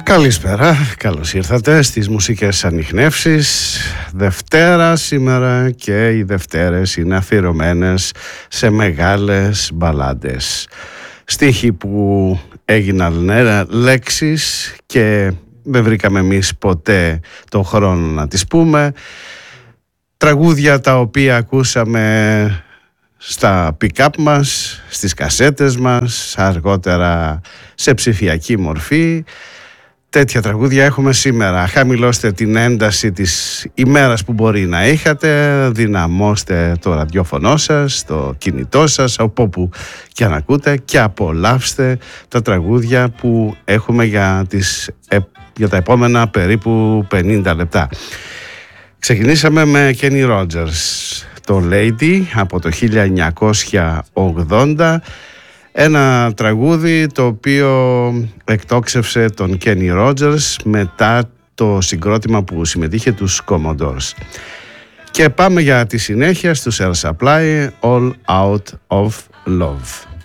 Καλησπέρα, καλώς ήρθατε στις μουσικές ανιχνεύσεις. Δευτέρα σήμερα και οι Δευτέρες είναι αφιερωμένες σε μεγάλες μπαλάντες. Στίχοι που έγιναν λέξεις και δεν βρήκαμε εμείς ποτέ τον χρόνο να τις πούμε. Τραγούδια τα οποία ακούσαμε στα pick-up μας, στις κασέτες μας, αργότερα σε ψηφιακή μορφή. Τέτοια τραγούδια έχουμε σήμερα. Χαμηλώστε την ένταση της ημέρας που μπορεί να είχατε, δυναμώστε το ραδιόφωνο σας, το κινητό σας, από όπου και αν ακούτε, και απολαύστε τα τραγούδια που έχουμε για τα επόμενα περίπου 50 λεπτά. Ξεκινήσαμε με Kenny Rogers, το Lady από το 1980. Ένα τραγούδι το οποίο εκτόξευσε τον Kenny Rogers μετά το συγκρότημα που συμμετείχε, τους Commodores. Και πάμε για τη συνέχεια στους Air Supply, All Out of Love.